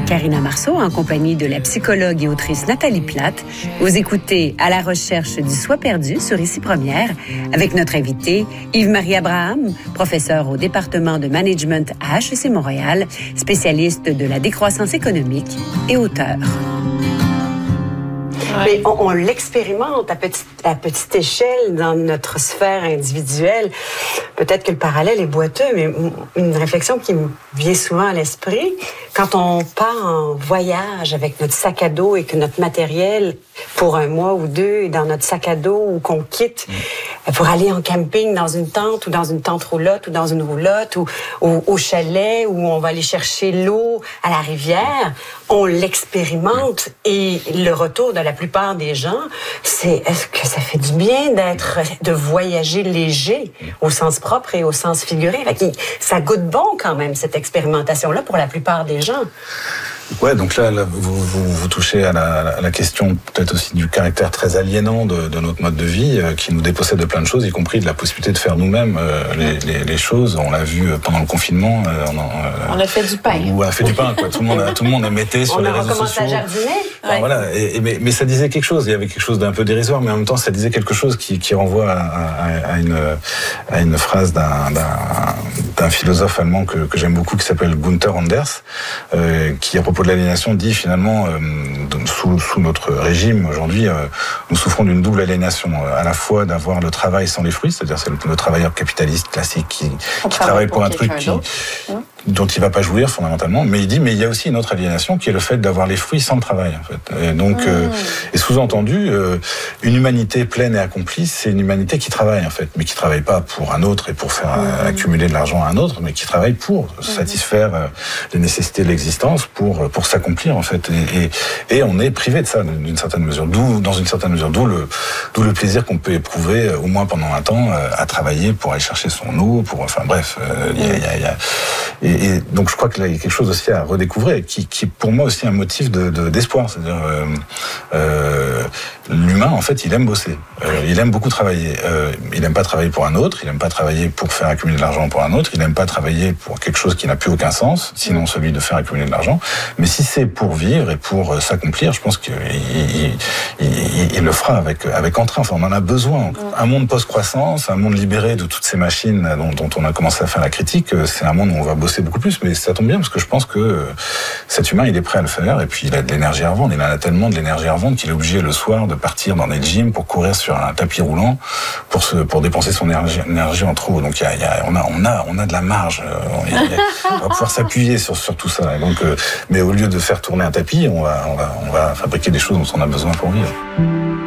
Karina Marceau en compagnie de la psychologue et autrice Nathalie Platte. Vous écoutez À la recherche du soi perdu sur Ici Première avec notre invité Yves-Marie Abraham, professeur au département de management à HEC Montréal, spécialiste de la décroissance économique et auteur. Mais on l'expérimente à petite échelle dans notre sphère individuelle. Peut-être que le parallèle est boiteux, mais une réflexion qui me vient souvent à l'esprit, quand on part en voyage avec notre sac à dos et que notre matériel, pour un mois ou deux, est dans notre sac à dos ou qu'on quitte pour aller en camping dans une tente ou dans une tente roulotte ou dans une roulotte ou au chalet où on va aller chercher l'eau à la rivière, on l'expérimente et le retour de la plupart des gens, c'est est-ce que ça fait du bien de voyager léger au sens propre et au sens figuré. Ça goûte bon quand même cette expérimentation-là pour la plupart des gens. Ouais, donc là vous touchez à la question peut-être aussi du caractère très aliénant de notre mode de vie qui nous dépossède de plein de choses, y compris de la possibilité de faire nous-mêmes les choses. On l'a vu pendant le confinement. On a fait du pain. On a fait du pain, quoi. Tout le monde émettait sur les réseaux sociaux. On a recommencé à jardiner. Ouais. Voilà. Mais ça disait quelque chose. Il y avait quelque chose d'un peu dérisoire, mais en même temps, ça disait quelque chose qui renvoie à une phrase d'un philosophe allemand que j'aime beaucoup, qui s'appelle Gunther Anders, qui à propos de l'aliénation dit finalement sous notre régime aujourd'hui nous souffrons d'une double aliénation, à la fois d'avoir le travail sans les fruits, c'est-à-dire c'est le travailleur capitaliste classique qui travaille pour un truc dont il va pas jouir fondamentalement, mais il y a aussi une autre aliénation qui est le fait d'avoir les fruits sans le travail en fait. Et donc et sous-entendu une humanité pleine et accomplie, c'est une humanité qui travaille en fait, mais qui travaille pas pour un autre et pour faire accumuler de l'argent à un autre, mais qui travaille pour satisfaire les nécessités de l'existence, pour s'accomplir en fait. Et on est privé de ça d'une certaine mesure, d'où le plaisir qu'on peut éprouver au moins pendant un temps à travailler pour aller chercher son eau, et donc je crois qu'il y a quelque chose aussi à redécouvrir qui pour moi aussi un motif d'espoir, c'est-à-dire l'humain en fait il aime bosser, il aime beaucoup travailler, il aime pas travailler pour un autre, il aime pas travailler pour faire accumuler de l'argent pour un autre, il aime pas travailler pour quelque chose qui n'a plus aucun sens, sinon celui de faire accumuler de l'argent, mais si c'est pour vivre et pour s'accomplir, je pense qu'il le fera avec entrain. Enfin, on en a besoin. Un monde post-croissance, un monde libéré de toutes ces machines dont on a commencé à faire la critique, c'est un monde où on va bosser beaucoup plus, mais ça tombe bien parce que je pense que cet humain il est prêt à le faire et puis il a de l'énergie à revendre, il en a tellement de l'énergie à revendre qu'il est obligé le soir de partir dans des gyms pour courir sur un tapis roulant pour dépenser son énergie en trop. Donc on a de la marge, on va pouvoir s'appuyer sur tout ça. Et donc mais au lieu de faire tourner un tapis, on va fabriquer des choses dont on a besoin pour vivre.